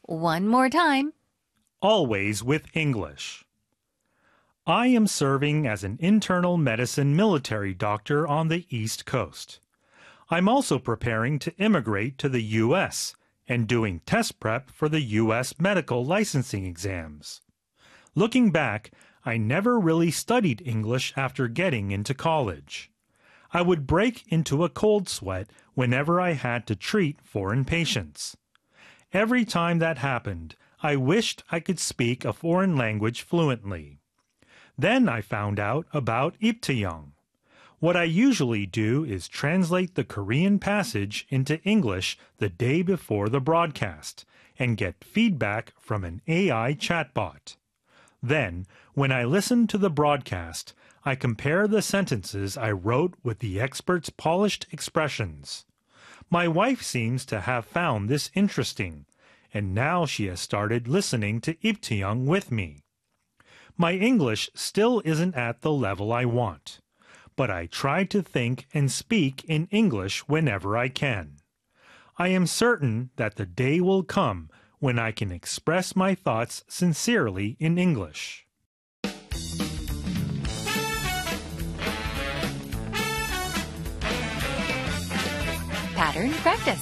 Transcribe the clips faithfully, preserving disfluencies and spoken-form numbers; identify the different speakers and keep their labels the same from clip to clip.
Speaker 1: One more time.
Speaker 2: Always with English. I am serving as an internal medicine military doctor on the East Coast. I'm also preparing to immigrate to the U S and doing test prep for the U S medical licensing exams. Looking back, I never really studied English after getting into college. I would break into a cold sweat whenever I had to treat foreign patients. Every time that happened, I wished I could speak a foreign language fluently. Then I found out about Iptayoung. What I usually do is translate the Korean passage into English the day before the broadcast and get feedback from an A I chatbot. Then, when I listen to the broadcast, I compare the sentences I wrote with the expert's polished expressions. My wife seems to have found this interesting, and now she has started listening to Iptayoung with me. My English still isn't at the level I want, but I try to think and speak in English whenever I can. I am certain that the day will come when I can express my thoughts sincerely in English.
Speaker 1: Pattern practice.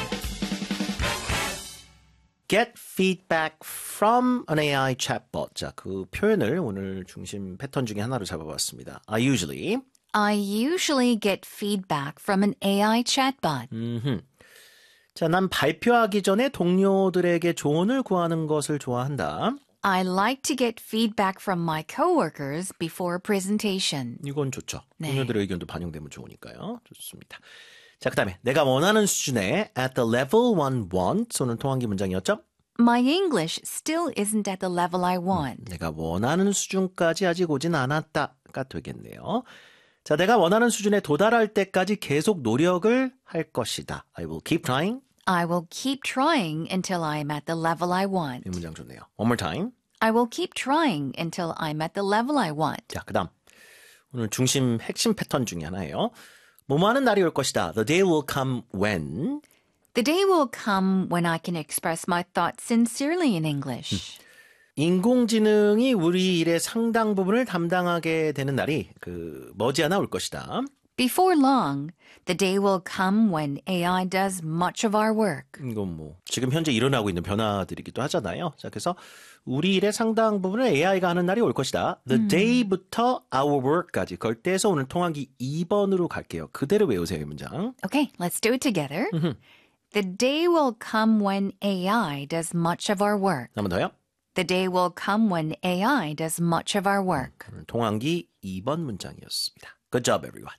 Speaker 3: Get feedback from an A I chatbot. 자, 그 표현을 오늘 중심 패턴 중에 하나로 잡아봤습니다. I usually.
Speaker 1: I usually get feedback from an A I chatbot.
Speaker 3: 음흠. 자, 난 발표하기 전에 동료들에게 조언을 구하는 것을 좋아한다.
Speaker 1: I like to get feedback from my coworkers before a presentation.
Speaker 3: 이건 좋죠.
Speaker 1: 네.
Speaker 3: 동료들의 의견도 반영되면 좋으니까요. 좋습니다. 자, 그 다음에 내가 원하는 수준의 at the level one wants 오늘 통한기 문장이었죠?
Speaker 1: My English still isn't at the level I want.
Speaker 3: 내가 원하는 수준까지 아직 오진 않았다가 되겠네요. 자, 내가 원하는 수준에 도달할 때까지 계속 노력을 할 것이다. I will keep trying.
Speaker 1: I will keep trying until I'm at the level I want.
Speaker 3: 이 문장 좋네요. One more time.
Speaker 1: I will keep trying until I'm at the level I want.
Speaker 3: 자, 그 다음. 오늘 중심 핵심 패턴 중에 하나예요. 뭐뭐하는 날이 올 것이다. The day will come when.
Speaker 1: The day will come when I can express my thoughts sincerely in English.
Speaker 3: 인공지능이 우리 일의 상당 부분을 담당하게 되는 날이 그 머지않아 올 것이다.
Speaker 1: Before long, the day will come when A I does much of our work.
Speaker 3: 이건 뭐 지금 현재 일어나고 있는 변화들이기도 하잖아요. 자, 그래서 우리 일의 상당 부분을 에이아이가 하는 날이 올 것이다. The 음. day부터 our work까지 걸때에서 오늘 통하기 이 번으로 갈게요. 그대로 외우세요, 이 문장.
Speaker 1: Okay, let's do it together. The day will come when A I does much of our work.
Speaker 3: 한 번 더요.
Speaker 1: The day will come when A I does much of our work.
Speaker 3: 오늘 통한기 이 번 문장이었습니다. Good job, everyone.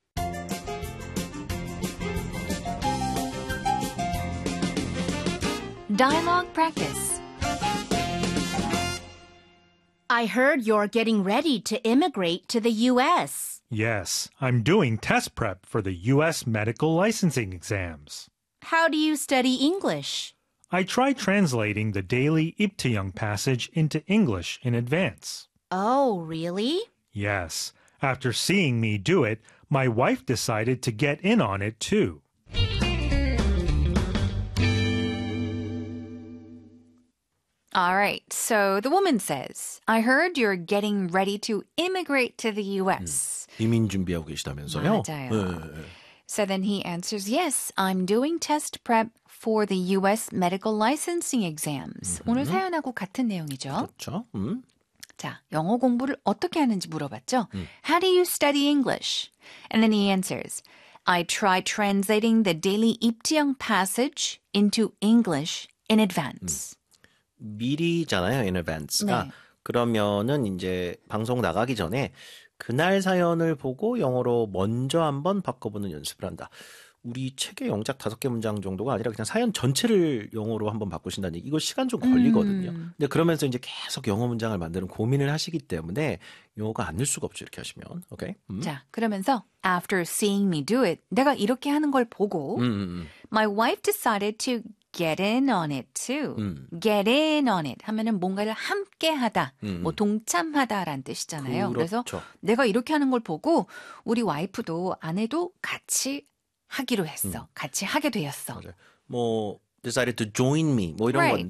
Speaker 1: Dialogue practice.
Speaker 4: I heard you're getting ready to immigrate to the U S.
Speaker 2: Yes, I'm doing test prep for the U S medical licensing exams.
Speaker 4: How do you study English?
Speaker 2: I try translating the daily Iptayoung passage into English in advance.
Speaker 4: Oh, really?
Speaker 2: Yes. After seeing me do it, my wife decided to get in on it too.
Speaker 1: All right, so the woman says, I heard you're getting ready to immigrate to the U S.
Speaker 3: 음, 이민 준비하고 계시다면서요?
Speaker 1: 맞아요.
Speaker 3: 네.
Speaker 1: So then he answers, yes, I'm doing test prep for the U S medical licensing exams.
Speaker 3: 음흠.
Speaker 1: 오늘 사연하고 같은 내용이죠.
Speaker 3: 그렇죠. 음.
Speaker 1: 자, 영어 공부를 어떻게 하는지 물어봤죠.
Speaker 3: 음.
Speaker 1: How do you study English? And then he answers, I try translating the daily Iptayoung passage into English in advance.
Speaker 3: 음. 미리잖아요, in advance가.
Speaker 1: 네.
Speaker 3: 그러면은 이제 방송 나가기 전에 그날 사연을 보고 영어로 먼저 한번 바꿔보는 연습을 한다. 우리 책의 영작 다섯 개 문장 정도가 아니라 그냥 사연 전체를 영어로 한번 바꾸신다는 얘기. 이거 시간 좀 걸리거든요.
Speaker 1: 음.
Speaker 3: 근데 그러면서 이제 계속 영어 문장을 만드는 고민을 하시기 때문에 영어가 안 늘 수가 없죠. 이렇게 하시면. 오케이. 음.
Speaker 1: 자, 그러면서 after seeing me do it, 내가 이렇게 하는 걸 보고
Speaker 3: 음, 음, 음.
Speaker 1: my wife decided to get in on it too.
Speaker 3: 음.
Speaker 1: get in on it 하면은 뭔가를 함께 하다,
Speaker 3: 음.
Speaker 1: 뭐 동참하다라는 뜻이잖아요.
Speaker 3: 그렇죠.
Speaker 1: 그래서 내가 이렇게 하는 걸 보고 우리 와이프도 아내도 같이 하기로 했어.
Speaker 3: 음.
Speaker 1: 같이 하게 되었어.
Speaker 3: 맞아요. 뭐 decided to join me 뭐 이런
Speaker 1: Right.
Speaker 3: 건